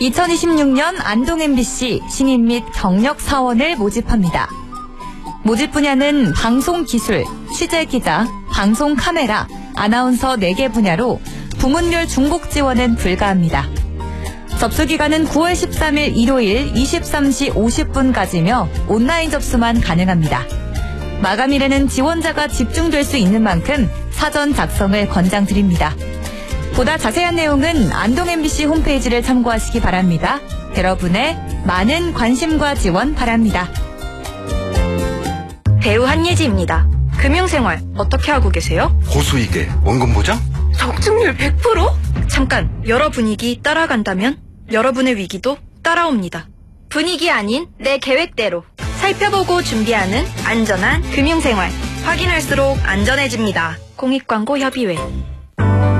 2026년 안동 MBC 신인 및 경력 사원을 모집합니다. 모집 분야는 방송기술, 취재기자, 방송카메라, 아나운서 4개 분야로 부문별 중복 지원은 불가합니다. 접수기간은 9월 13일 일요일 23시 50분까지며 온라인 접수만 가능합니다. 마감일에는 지원자가 집중될 수 있는 만큼 사전 작성을 권장드립니다. 보다 자세한 내용은 안동 MBC 홈페이지를 참고하시기 바랍니다. 여러분의 많은 관심과 지원 바랍니다. 배우 한예지입니다. 금융생활 어떻게 하고 계세요? 고수익에 원금 보장? 적중률 100%? 잠깐, 여러 분위기 따라간다면 여러분의 위기도 따라옵니다. 분위기 아닌 내 계획대로 살펴보고 준비하는 안전한 금융생활. 확인할수록 안전해집니다. 공익광고협의회.